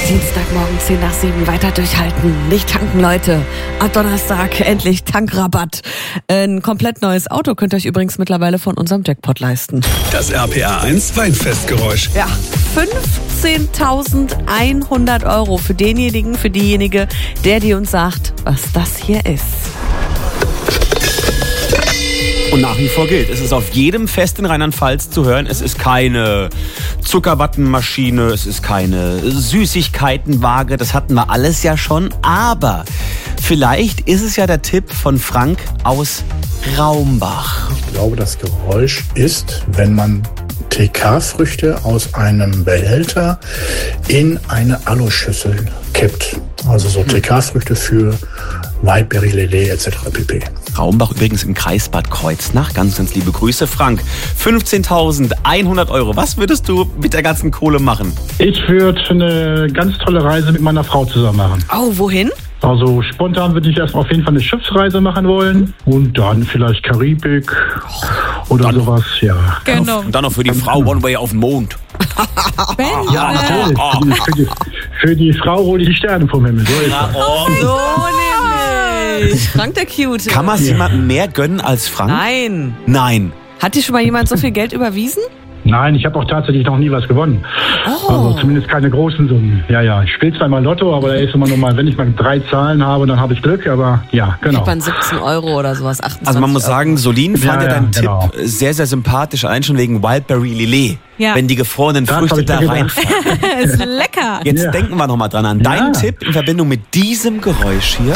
Dienstagmorgen 6:50 weiter durchhalten. Nicht tanken, Leute. Ab Donnerstag endlich Tankrabatt. Ein komplett neues Auto könnt ihr euch übrigens mittlerweile von unserem Jackpot leisten. Das RPA1 Weinfestgeräusch. Ja, 15.100 Euro für denjenigen, für diejenige, die uns sagt, was das hier ist. Und nach wie vor gilt, es ist auf jedem Fest in Rheinland-Pfalz zu hören, es ist keine Zuckerwattenmaschine, es ist keine Süßigkeitenwaage, das hatten wir alles ja schon, aber vielleicht ist es ja der Tipp von Frank aus Raumbach. Ich glaube, das Geräusch ist, wenn man TK-Früchte aus einem Behälter in eine Aluschüssel kippt. Also so TK-Früchte für Wildberry, Lillet etc. pp. Raumbach übrigens im Kreis Bad Kreuznach. Ganz, ganz liebe Grüße. Frank, 15.100 Euro. Was würdest du mit der ganzen Kohle machen? Ich würde eine ganz tolle Reise mit meiner Frau zusammen machen. Oh, wohin? Also spontan würde ich erstmal auf jeden Fall eine Schiffsreise machen wollen und dann vielleicht Karibik oder sowas, ja. Genau. Und dann noch für die Frau One Way auf den Mond. Ja, natürlich. Für die Frau hole ich die Sterne vom Himmel. So ist das. So nämlich. Frank der Cute. Kann man es jemandem mehr gönnen als Frank? Nein. Hat dir schon mal jemand so viel Geld überwiesen? Nein, ich habe auch tatsächlich noch nie was gewonnen. Also zumindest keine großen Summen. Ja, ich spiele zwar mal Lotto, aber da ist immer nur mal, wenn ich mal 3 Zahlen habe, dann habe ich Glück, aber ja, genau. Kriegt man 17 Euro oder sowas, 28 Also man muss sagen, Solin fand ja deinen genau. Tipp sehr, sehr sympathisch ein, schon wegen Wildberry Lillet. Ja. Wenn die gefrorenen Das Früchte hab ich da mir gedacht. reinfallen. Ist lecker. Jetzt denken wir nochmal dran an deinen Tipp in Verbindung mit diesem Geräusch hier.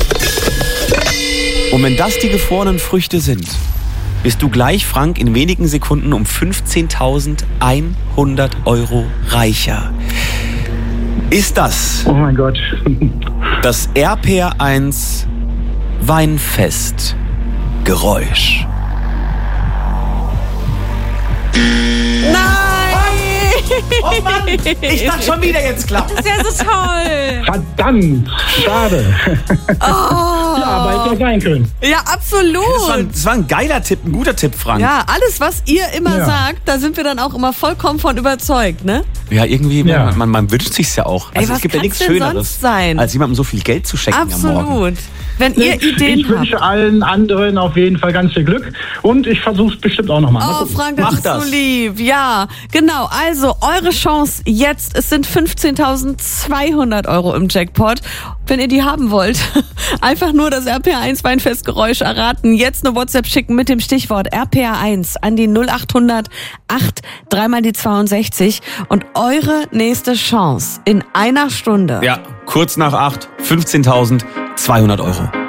Und wenn das die gefrorenen Früchte sind, bist du gleich, Frank, in wenigen Sekunden um 15.100 Euro reicher. Ist das Oh mein Gott. das RPR1 Weinfest Geräusch? Oh Mann, ich dachte schon wieder, jetzt klappt. Das ist ja so toll. Verdammt, schade. Ja, aber hätte ja sein können. Ja, absolut. Das war ein geiler Tipp, ein guter Tipp, Frank. Ja, alles, was ihr immer Ja. sagt, da sind wir dann auch immer vollkommen von überzeugt, ne? Ja, irgendwie, Ja. man wünscht sich's ja auch. Ey, was es gibt ja kann's nichts denn Schöneres, sonst sein? als jemandem so viel Geld zu schenken am Morgen. Absolut. Wenn ihr Ideen Ich wünsche habt. allen anderen auf jeden Fall ganz viel Glück und ich versuche es bestimmt auch nochmal. Oh, Frank, das Mach ist das. so lieb. Ja, genau. Also, eure Chance jetzt. Es sind 15.200 Euro im Jackpot. Wenn ihr die haben wollt, einfach nur das RPA1 Weinfestgeräusch erraten. Jetzt eine WhatsApp schicken mit dem Stichwort RPA1 an die 0800 8 3 die 62 und eure nächste Chance in einer Stunde. Ja, kurz nach 8, 15.200 Euro.